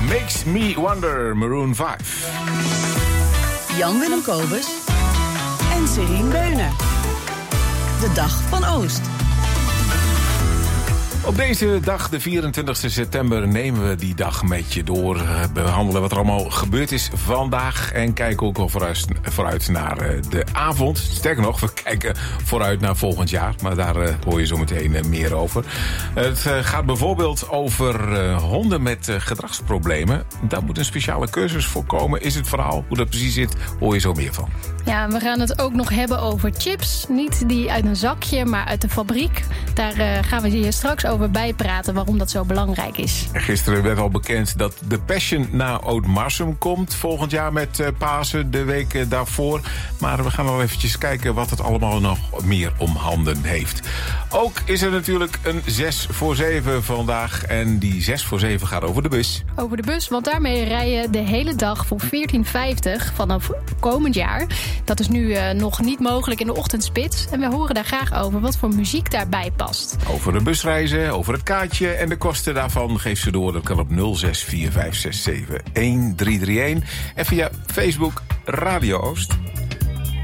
Makes Me Wonder, Maroon 5. Jan-Willem Kobus en Serien Beuner. De Dag van Oost. Op deze dag, de 24 september, nemen we die dag met je door. Behandelen wat er allemaal gebeurd is vandaag. En kijken ook al vooruit naar de avond. Sterker nog, we kijken vooruit naar volgend jaar. Maar daar hoor je zo meteen meer over. Het gaat bijvoorbeeld over honden met gedragsproblemen. Daar moet een speciale cursus voor komen. Is het verhaal, hoe dat precies zit, hoor je zo meer van. Ja, we gaan het ook nog hebben over chips. Niet die uit een zakje, maar uit de fabriek. Daar gaan we hier straks over bijpraten waarom dat zo belangrijk is. Gisteren werd al bekend dat de Passion naar Oud-Marsum komt. Volgend jaar met Pasen, de week daarvoor. Maar we gaan wel eventjes kijken wat het allemaal nog meer om handen heeft. Ook is er natuurlijk een 6 voor 7 vandaag. En die 6 voor 7 gaat over de bus. Over de bus, want daarmee rij je de hele dag voor 14,50 vanaf komend jaar. Dat is nu nog niet mogelijk in de ochtendspits. En we horen daar graag over wat voor muziek daarbij past. Over de busreizen, over het kaartje en de kosten daarvan geef ze door. Dat kan op 0645671331. En via Facebook Radio Oost.